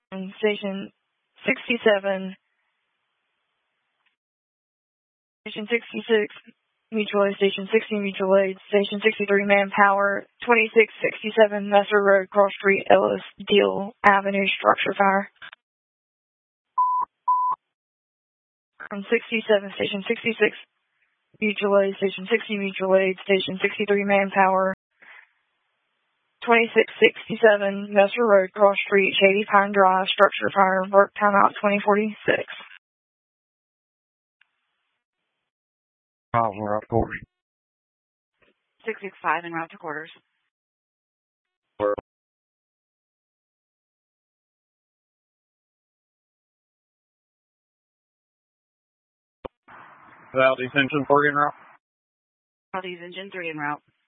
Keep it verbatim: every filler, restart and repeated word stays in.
And Station sixty-seven, Station sixty-six, mutual aid, Station sixty, mutual aid, Station sixty-three, manpower, twenty-six sixty-seven, Messer Road, Cross Street, Ellis, Deal Avenue, structure fire. From sixty-seven, Station sixty-six, mutual aid, Station sixty, mutual aid, Station sixty-three, manpower, twenty-six sixty-seven, Messer Road, Cross Street, Shady Pine Drive, structure fire, work timeout twenty forty-six. Miles en route to quarters. six six five en route to quarters. Valdez engine three en route. Valdez engine three en route.